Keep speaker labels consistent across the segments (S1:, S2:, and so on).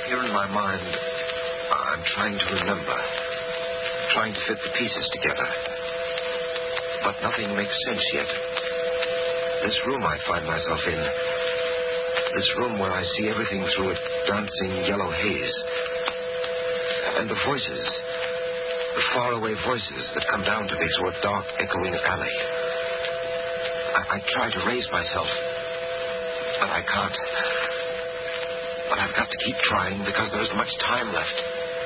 S1: Here in my mind, I'm trying to remember, trying to fit the pieces together. But nothing makes sense yet. This room I find myself in, this room where I see everything through a dancing yellow haze, and the voices, the faraway voices that come down to me through a dark, echoing alley. I try to raise myself, but I can't. But I've got to keep trying because there isn't much time left.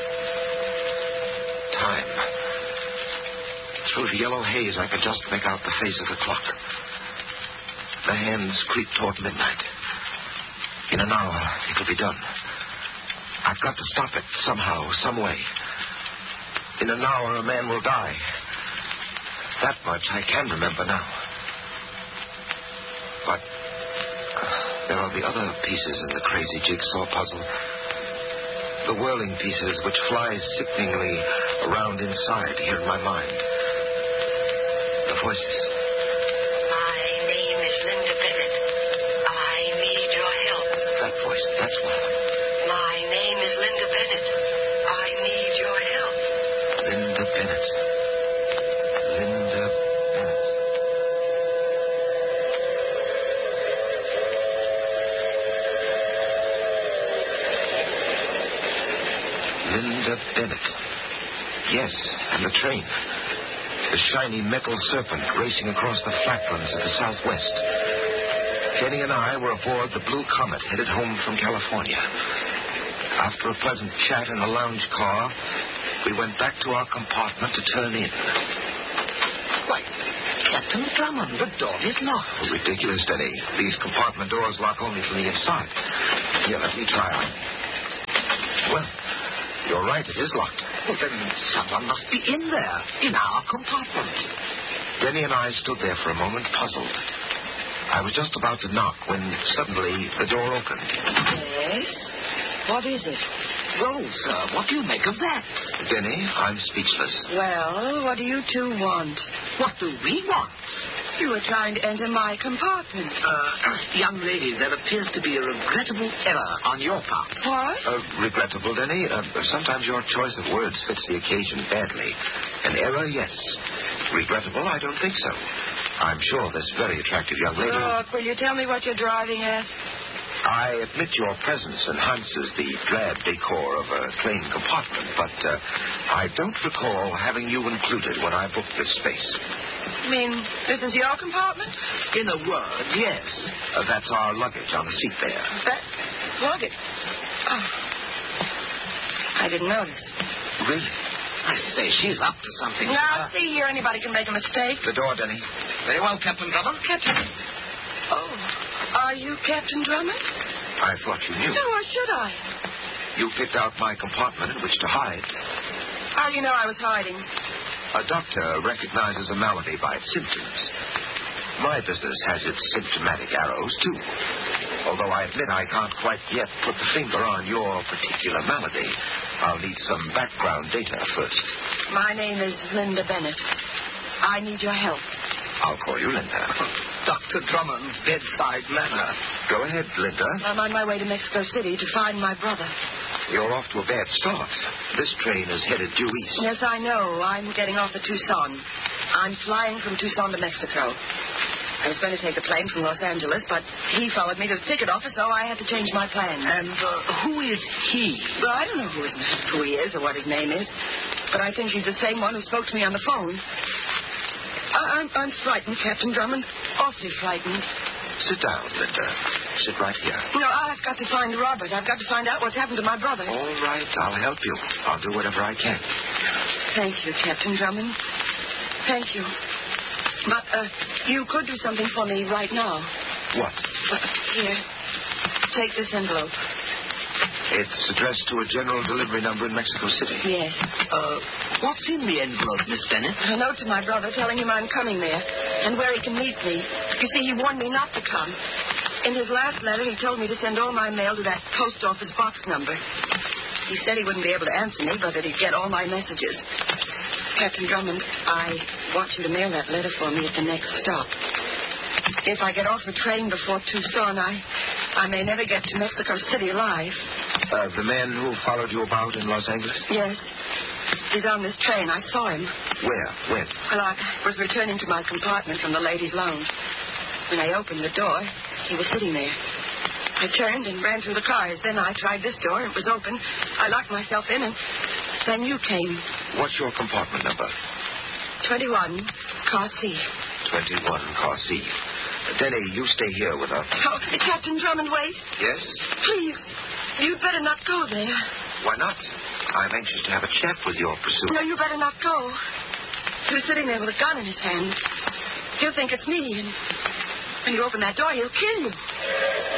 S1: Time. Through the yellow haze, I can just make out the face of the clock. The hands creep toward midnight. In an hour, it'll be done. I've got to stop it somehow, some way. In an hour, a man will die. That much I can remember now. But there are the other pieces in the crazy jigsaw puzzle. The whirling pieces which fly sickeningly around inside here in my mind. The voices.
S2: My name is Linda Bennett. I need your help.
S1: That voice, that's one.
S2: My name is Linda Bennett. I need your help.
S1: Linda Bennett. Linda Bennett. Linda Bennett. Yes, and the train. The shiny metal serpent racing across the flatlands of the southwest. Jenny and I were aboard the Blue Comet headed home from California. After a pleasant chat in the lounge car, we went back to our compartment to turn in.
S3: Why, Captain Drummond, the door is locked.
S1: Ridiculous, Denny. These compartment doors lock only from the inside. Here, let me try on. Well, you're right, it is locked.
S3: Well, then someone must be in there, in our compartment.
S1: Denny and I stood there for a moment, puzzled. I was just about to knock when suddenly the door opened.
S4: Yes? What is it?
S3: Well, sir, what do you make of that?
S1: Denny, I'm speechless.
S4: Well, what do you two want?
S3: What do we want?
S4: You were trying to enter my compartment.
S3: Young lady, there appears to be a regrettable error on your part.
S4: What?
S1: Regrettable, Denny. Sometimes your choice of words fits the occasion badly. An error, yes. Regrettable, I don't think so. I'm sure this very attractive young lady...
S4: Look, will you tell me what you're driving at?
S1: I admit your presence enhances the drab decor of a train compartment, but I don't recall having you included when I booked this space.
S4: You mean this is your compartment?
S3: In a word, yes.
S1: That's our luggage on the seat there.
S4: That luggage? Oh. I didn't notice.
S1: Really?
S3: I say, she's up to something.
S4: Now, see here, anybody can make a mistake.
S1: The door, Denny.
S3: Very well, Captain Drummond.
S4: Captain. Oh, are you Captain Drummond?
S1: I thought you knew.
S4: No, why should I?
S1: You picked out my compartment in which to hide.
S4: How do you know I was hiding?
S1: A doctor recognizes a malady by its symptoms. My business has its symptomatic arrows, too. Although I admit I can't quite yet put the finger on your particular malady. I'll need some background data first.
S4: My name is Linda Bennett. I need your help.
S1: I'll call you Linda.
S3: Dr. Drummond's bedside manner.
S1: Go ahead, Linda.
S4: I'm on my way to Mexico City to find my brother.
S1: You're off to a bad start. This train is headed due east.
S4: Yes, I know. I'm getting off at Tucson. I'm flying from Tucson to Mexico. I was going to take a plane from Los Angeles, but he followed me to the ticket office, so I had to change my plans.
S3: And who is he?
S4: Well, I don't know who he is or what his name is, but I think he's the same one who spoke to me on the phone. I'm frightened, Captain Drummond. Awfully frightened.
S1: Sit down, Linda. Sit right here.
S4: No, I've got to find Robert. I've got to find out what's happened to my brother.
S1: All right, I'll help you. I'll do whatever I can.
S4: Thank you, Captain Drummond. Thank you. But, you could do something for me right now.
S1: What?
S4: Here. Take this envelope.
S1: It's addressed to a general delivery number in Mexico City.
S4: Yes.
S3: What's in the envelope, Miss Bennett?
S4: A note to my brother telling him I'm coming there and where he can meet me. You see, he warned me not to come. In his last letter, he told me to send all my mail to that post office box number. He said he wouldn't be able to answer me, but that he'd get all my messages. Captain Drummond, I want you to mail that letter for me at the next stop. If I get off the train before Tucson, I I may never get to Mexico City alive.
S1: The man who followed you about in Los Angeles?
S4: Yes. He's on this train. I saw him.
S1: Where? When?
S4: Well, I was returning to my compartment from the ladies' lounge. When I opened the door, he was sitting there. I turned and ran through the cars. Then I tried this door. It was open. I locked myself in, and then you came.
S1: What's your compartment number?
S4: 21, Car C.
S1: 21, Car C. Denny, you stay here with her.
S4: Oh, Captain Drummond, wait.
S1: Yes?
S4: Please, you'd better not go there.
S1: Why not? I'm anxious to have a chat with your pursuer.
S4: No, you better not go. He was sitting there with a gun in his hand. He'll think it's me, and when you open that door, he'll kill you.